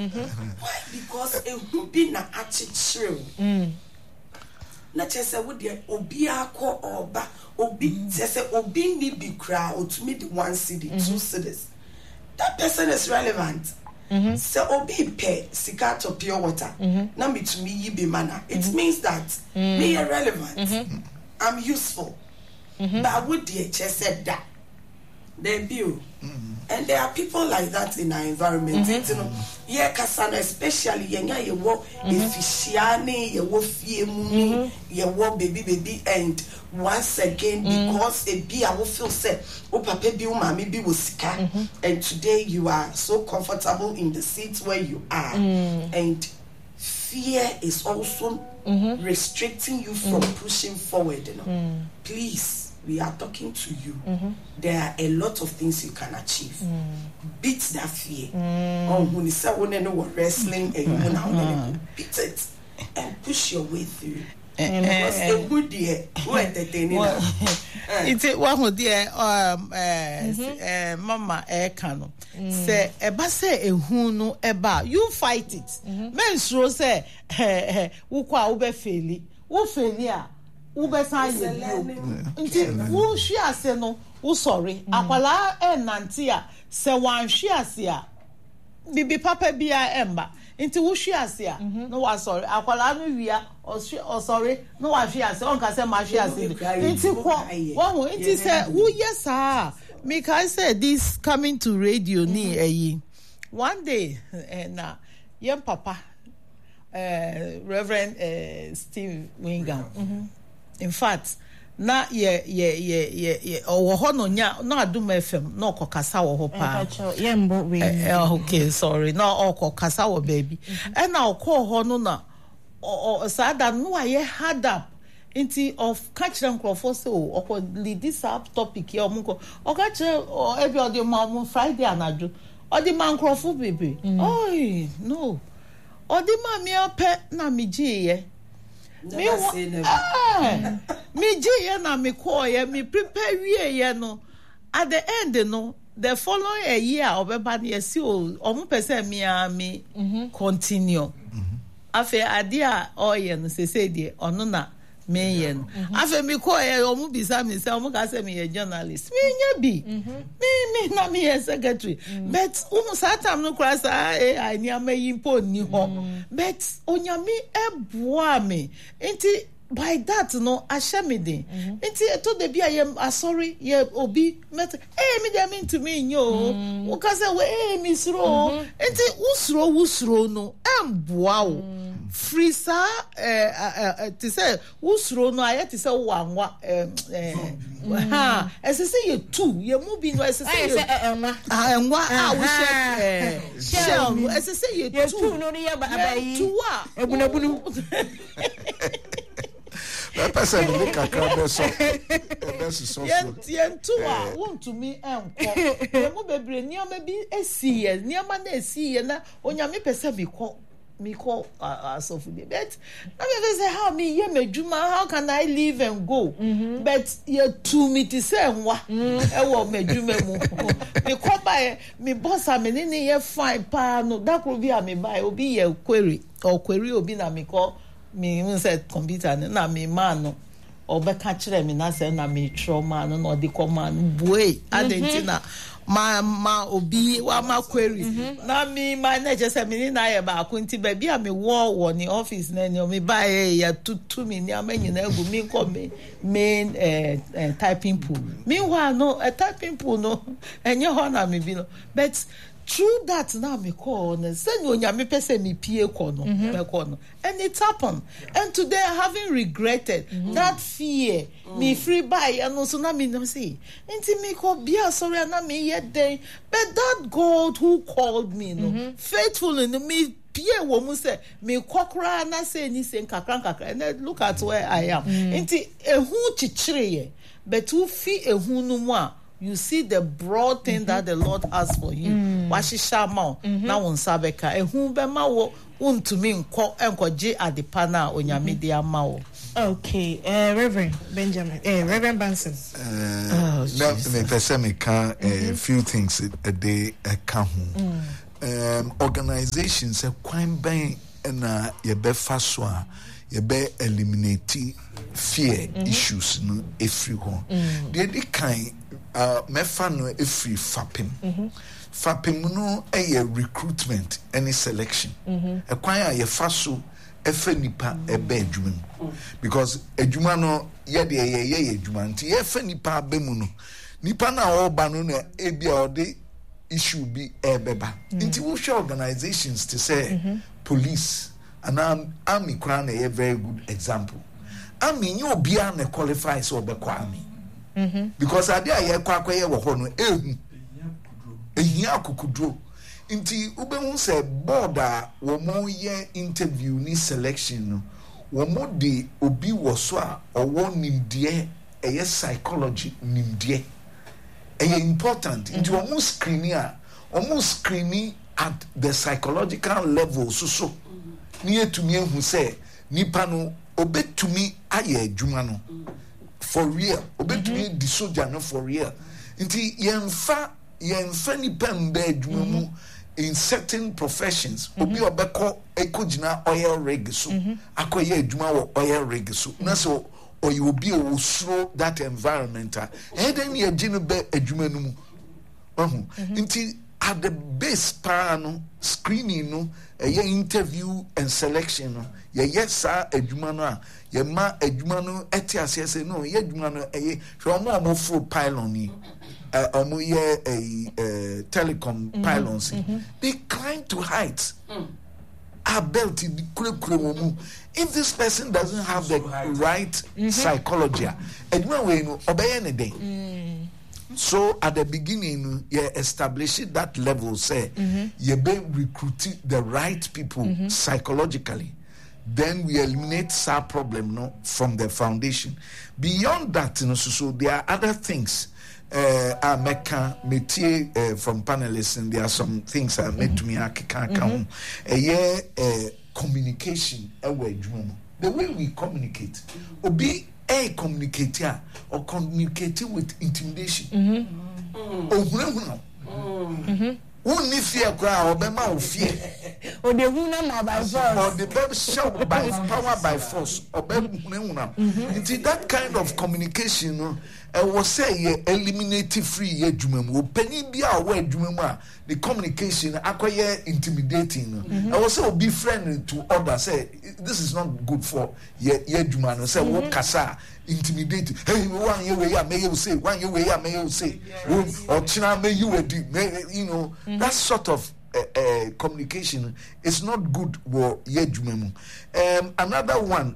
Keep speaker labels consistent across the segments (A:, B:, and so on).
A: Why? Because it would be na achichiro. Na chese would ye obi ako oba obi chese obi ni bi kra or to me the 1 cedi 2 cedis. That person is relevant. So obi pay sika to pure water. Na me to me be mana. It means that me are relevant. I'm useful. But would ye chese that? They view. And there are people like that in our environment. You know, yeah, Kasana, especially yenya ye wo efficiani, ye wo fiemu, ye wo baby, and once again because a be I will feel say, oh papa bi mami bi wosika, and today you are so comfortable in the seat where you are, and fear is also restricting you from pushing forward. You know, please. We are talking to you. There are a lot of things you can achieve. Beat that fear. When you say when you know wrestling and you know beat it and push your way through. Because a good day, who entertaining.
B: It's one who dear Mama Ekano say eba say ehunu eba you fight it. Men sure say wo kwa wo be faili. Wo faili ube sanye nti wo hwi ase no wo sorry akwala enante a se wan hwi ase a bibi papa bia emba nti wo hwi ase a no wa sorry akwala no wia o sorry no wa hwi ase on ka se ma hwi ase nti ko wo nti se wo yesa me can say this coming to radio ni eyi one day na yem papa Reverend Steve Wingham in fact na ye owo ho no nya na Adum FM na okokasa wo ho pa okay sorry na okokasa wo baby and na okọ ho no na sada no aye hard up into of catch them crofo so okọ lead this up topic here omunko okache every other man Friday anadu odi man crofo baby oi no odi ma mi ope na mi jiye me je na me call ye me prepare wie ye no at the end no the following a year obeba na yesi omu pese me continue afa ade a oye no sese de ono na me ye no afa me call ye omu bisa me say omu ka say me ye journalist me nya bi me na me ye secretary but umu satam no kra sa I ni ameyimpo ni ho but onyame eboa me enti by that no ashemide enti to de bia ye sorry ye obi met me dey mean to me nyo wo ka say we mi suro enti usuro no emboa wo free sa to say usuro no aye to say wanwa ese ye two ye mu bi no ese ye enwa wo shell ese say ye two no ye ba two ebunabunu
C: that person look akra so
B: yen two want to me enko ye mu bebre niam bi esiye niam na esiye na onyame pese me call asofu de but I mean say how me ye medjuma how can I leave and go but ye to me to say nwa e wo medjuma mu me call by me boss am ni ye fine pa no that could be am by obi ye query obi na me call me say computer na me man no obeka kire me na say na me trauma no no de command boy adentina ma obi wa ma query na me manager say me na ye ba akunti ba bia me wo ni office na ni o me ba ya tutu me ni amanyi na egu me ko me main typing pool meanwhile no typing pool no enye ho na me bi no but through that now me call on say no nya me pese me pie ko no me ko no and it happened and today having regretted that fear me free buy and so na me say enti me ko bia sorry na me yet day but that God who called me no faithful in me pie wo mu say me kokra na say ni say kakra and look at where I am enti ehu chichire ye but who fi ehu no mu a you see the broad thing that the Lord has for you. Washisha ma na won sabeka ehun be ma wo untumi enko je adepa na onyame de ama wo.
D: Okay, Reverend Benjamin, Reverend Benson.
C: That me can a few things a day can organizations a kwine ben na yebe faswa yebe eliminate fear issues no every one the kind mefa no every fapem no recruitment any selection a kwine a yefaso efe nipa ebe adwuma because adwuma no ye de ye adwuma nti efe nipa abemu no nipa na oba no na ebia ode issue be ebeba nti wo hwe organizations to say police and army crown a very good example army you obia na qualify so be army because ade aye kwakoye wo ho no ehia akukudro nti ubehun say board a wo mo ye interview ni selection no wo mo de obi wo so a owo nimde eye psychology nimde eye important nti wo mo screening at the psychological level so ni etumi ehun say nipa no obetumi aye adwuma no for real obetumi di soldier no for real nti yemfa nipa mbe adwuma mu in certain professions obi obeko ekogina oil rig so akoye adwuma wo oil rig so na so oyi obi o slow that environment then ye ginu be adwuma no mu nti at the base no screening no interview and selection no yes adwuma no a ye ma adwuma no etiase say no ye adwuma no hwe omo full pylon ni telecom pylons they climb to heights are built in the kure if this person doesn't have the right psychology adwuma we no obey anything. So at the beginning, you establish that level, say, you be recruiting the right people psychologically. Then we eliminate that problem from the foundation. Beyond that, so there are other things. I make from panelists, and there are some things I made to me. I can't count. Communication. The way we communicate, obi. Communicator or communicating with intimidation. Who fear crowd or bema fear
D: or the woman by force
C: or the baby shout by power by force or until that kind of communication was say eliminate free ye jumem penny be aware jumema the communication acquire intimidating I was say be friendly to others say this is not good for ye jumano say what kasa intimidate hey one year way may you say 1 year way may you say or china may you that sort of communication is not good for ye jumemu. Another one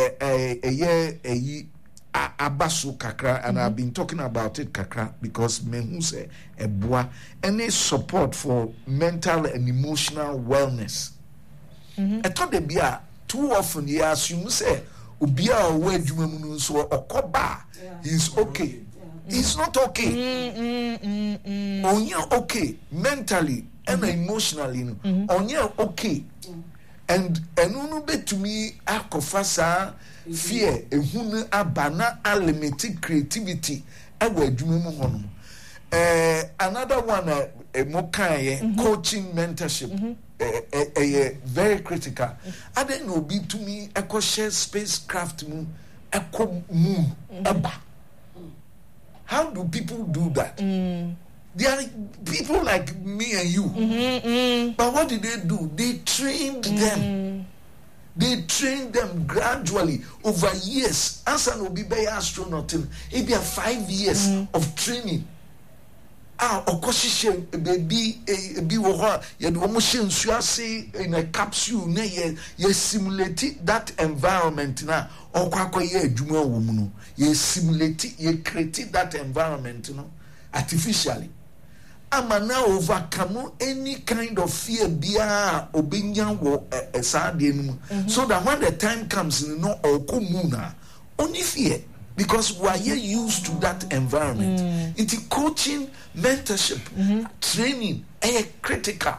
C: abaso kakra and I've been talking about it kakra because mehu say eboa any support for mental and emotional wellness. I thought they be too often you assume say ubia owe adwuma mu so okoba he's okay. He's not okay. Onya okay mentally and emotionally onya okay. And unu betumi akofasa fear ehunu abana limited creativity ewa adwuma mu hono. Another one coaching mentorship very critical. I don't know be to me eco share spacecraft mu eco moon eba. How do people do that? There are people like me and you. But what did they do? They trained them. They trained them gradually over years. Ansa no be astronaut. It be 5 years of training. Okoshishe baby wo ho ye do mo hye nsuase in a capsule na ye simulate that environment na okwakoye adwuma wo mu no ye simulate ye create that environment no artificially ama na overcome any kind of fear bia obenya wo esade no so that when the time comes no okomuna only fear because we are used to that environment. It's coaching, mentorship, training, critical.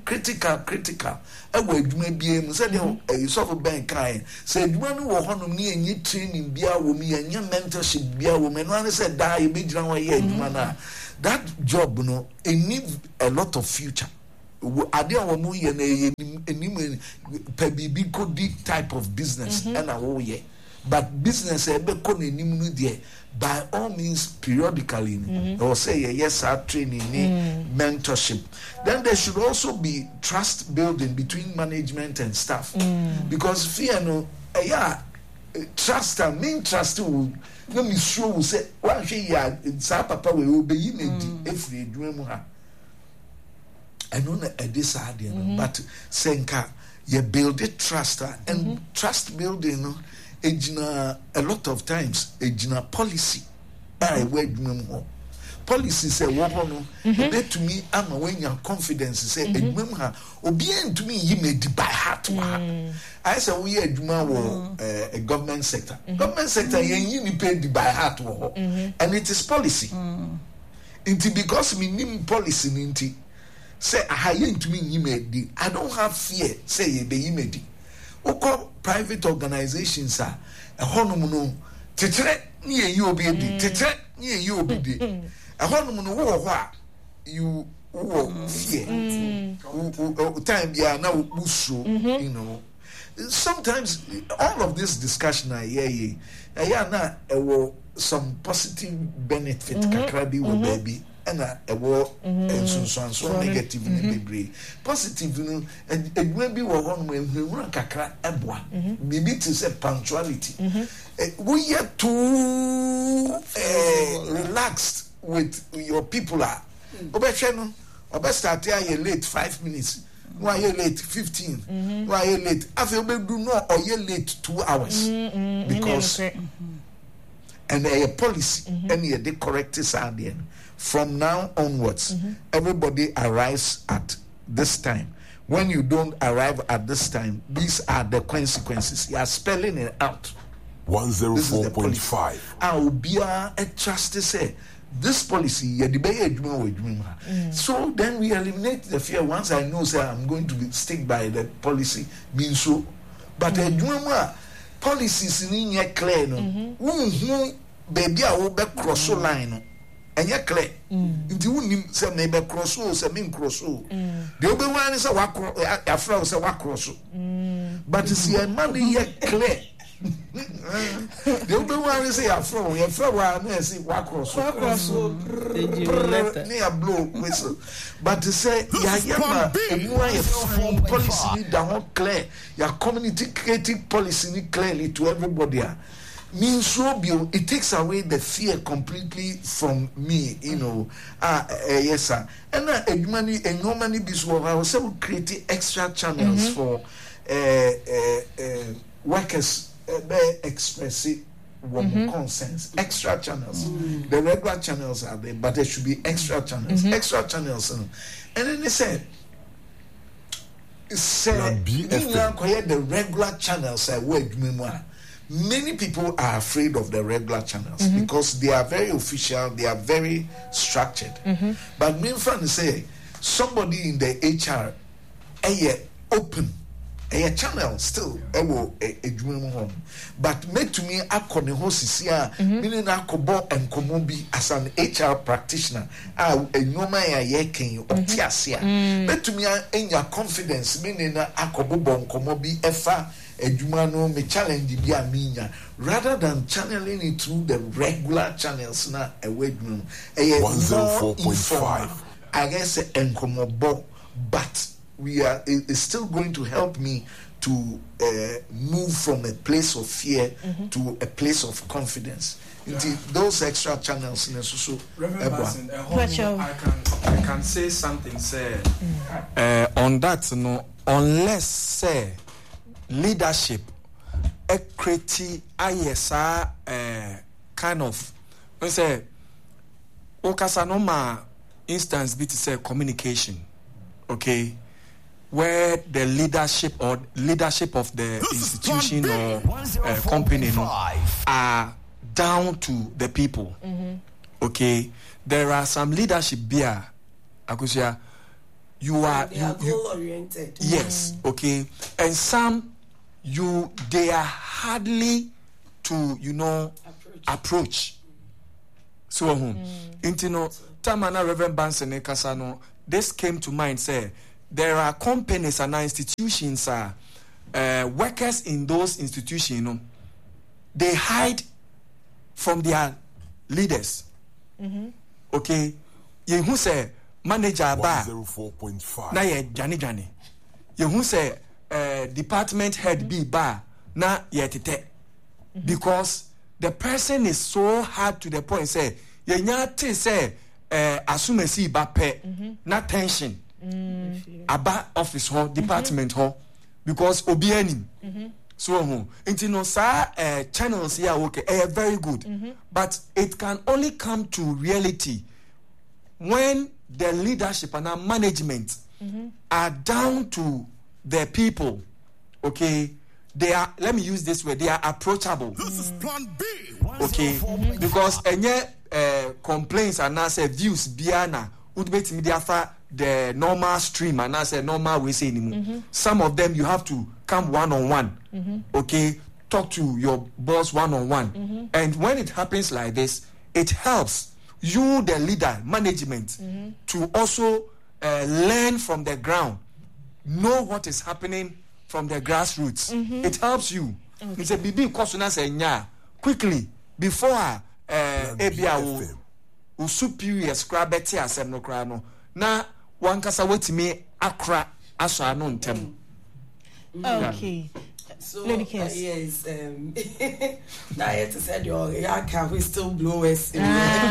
C: We may be said you suffer bank said one will honor me and you training be a woman and your mentorship be a woman. One said die you be that job, it needs a lot of future. ade a wɔn yɛ na enim pɛ biribi kodi type of business ɛna wɔyɛ but business ɛbɛ kɔ n'anim no deɛ by all means periodically or say yes training mentorship. Then there should also be trust building between management and staff because fear no trust and main trust will let me show say one she ya sa papa we obey na di efri adwuma mu ha eno na edisa ade no but senka you build it trust and trust building no ejina a lot of times ejina policy I we adwuma mu ho policy say wo ho no bet to me ama when you confidence say adwuma mu ha obi entumi yi me di by heart wa I say we adwuma wo a government sector yen yi ni pay di by heart wo and it is policy inti because me nim policy ninti say aha yen ntumi yi me di I don't have fear say ye be yi me di oko private organizations a ehonum no tetere ni ye obi di tetere ni ye obi di ehonum no wo ho a you fear time bia na uso you know sometimes all of this discussion na na some positive benefit kakra bi wo baby and so negative ni bebre positive no edwuma bi wo ho no ehwura kakra eboa maybe to say punctuality we are too relaxed with your people are obehwe no obe start here late 5 minutes why you late 15 why you late after obedu no or you late 2 hours because and a policy and the correct is there. From now onwards everybody arrives at this time. When you don't arrive at this time, these are the consequences. You are spelling it out.
E: 104.5
C: I'll be a trust to say this policy so then we eliminate the fear. Once I know say I'm going to stick by the policy means so but policies in clear no baby I will be cross line no and you clear nti wunim say me be cross say me cross the obe one say wa afra say wa cross but see a man here clear the obe one say afra wa na say wa cross near blow whistle but to say ya policy down clear your communicating policy clearly to everybody means so it takes away the fear completely from me, you know. Yes sir. And normally this was also creating extra channels for workers expressing concerns. Extra channels. The regular channels are there, but there should be extra channels. Extra channels. And then they said the regular channels are where many people are afraid of the regular channels because they are very official, they are very structured. But main friend say somebody in the HR open a channel still but make to me akone ho sisia meaning akobo enkomobi as an HR practitioner enoma ya ken otiasia make to me enya confidence meaning akobo bonkomobi efa edwuma no me challenge bi aminya rather than channeling it through the regular channels na edwuma
E: 104.5
C: I guess enkomobo but it's still going to help me to move from a place of fear to a place of confidence. Those extra channels necessary.
F: I can say something say on that no unless say leadership equity ISR kind of when say okasanoma instance be to say communication, okay, where the leadership of the institution or company are down to the people. Okay, there are some leadership here, Akusia, you are goal
A: oriented.
F: Yes, okay, and some they are hardly to approach. So intino tamana Reverend Bansen Kasano, this came to mind say there are companies and institutions, workers in those institutions, you know, they hide from their leaders. Okay, you who say manager bar
E: 104.5.
F: na ye Johnny. You who say department head be bar na ye tete. Because the person is so hard to the point say ye nyate say assume si ba pe na tension aba office ho department ho because obi anim so into no sa channels here okay very good but it can only come to reality when the leadership and our management are down to the people. Okay, they are, let me use this word, they are approachable.
E: This is plan B.
F: Okay, because any complaints and now say views biana would make media for the normal stream and now say normal we say anymore. Some of them you have to come one-on-one. Okay, talk to your boss one-on-one. And when it happens like this, it helps you, the leader, management, to also learn from the ground, know what is happening from the grassroots. It helps you. It's a BB question say nya quickly before ABA will superior scrap better as no crano. Na one kasa wait me akra aso no ntem.
D: Okay.
A: So
D: Lady Kes.
A: yes, now I have to say your yaka we still blow us in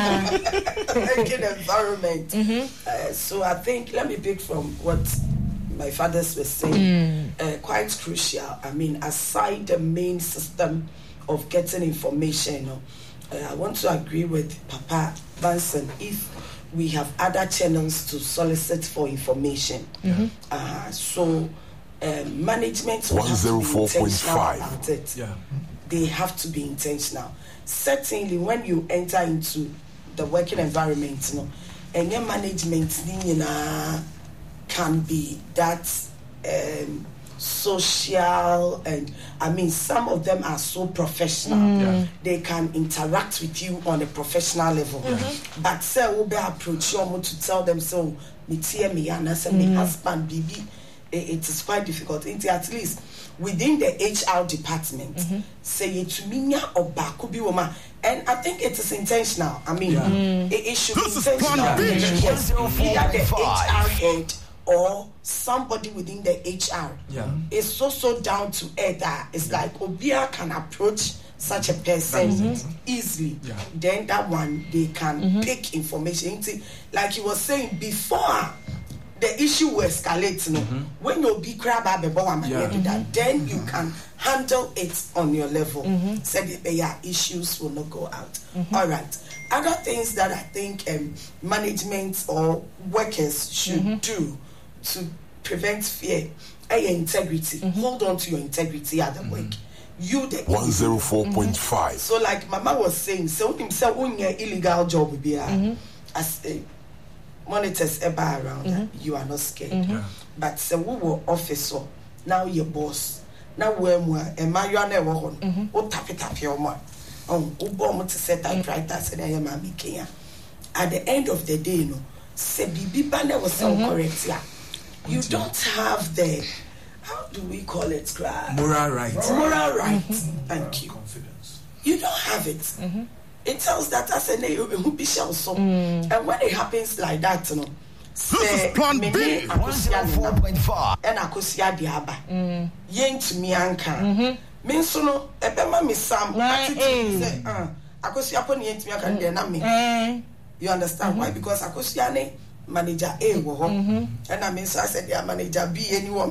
A: the environment. So I think let me pick from what my fathers were saying. Quite crucial. I mean, aside the main system of getting information, I want to agree with Papa Benson. If we have other channels to solicit for information, so. Management will have to be intentional about it.
F: Yeah.
A: They have to be intentional. Certainly, when you enter into the working environment, you know, and your management can be that social, and I mean, some of them are so professional. They can interact with you on a professional level. But say, we'll be approach you to tell them so. Me tia me and say me husband, baby. It is quite difficult. At least within the HR department, say it to me or back could be woman, and I think it is intentional. I mean, it should be intentional. Yes, either the HR head or somebody within the HR. It's so down to earth that it's like Obia can approach such a person easily. Then that one they can pick information. Like he was saying before. The issue will escalate. When you be crab then you can handle it on your level. So the issues will not go out. All right. Other things that I think management or workers should do to prevent fear: integrity. Hold on to your integrity at the work. You the
E: 104.5.
A: So like Mama was saying, so himself when your illegal job will be as a monitors ever around, you are not scared. But so we were officer, now your boss, now we're more, and my you are never on. Oh, tap your man. Oh, bomb to set that right. That's an Ayamami Kenya. At the end of the day, say Bibi Banner was so correct. You don't have the, how do we call it?
F: Moral rights.
A: Moral rights. Thank you. Confidence. You don't have it. It tells that as a name who be so. And when it happens like that, say
E: Plan B 104.5
A: and Akosia Diaba. Yen to me anka. Mensono, Ebema Miss Sam, Akosia Pony yen to me anka. You understand why? Because Akosiane manager A wo and I mean so I said their manager B anyone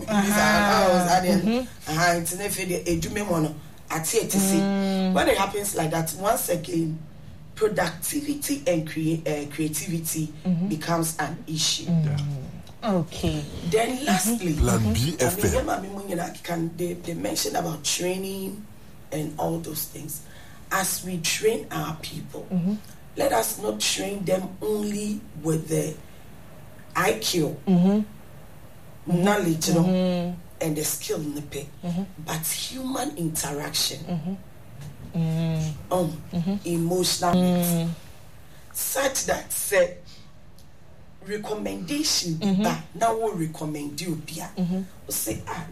A: it's never the edume mono. When it happens like that, once again, productivity and creativity becomes an issue.
D: Okay.
A: Then lastly,
E: Plan B FM.
A: They mention about training and all those things. As we train our people, let us not train them only with the IQ, knowledge, and the skill in the pay, but human interaction, emotional, such that say recommendation ba na wo recommend you bia o say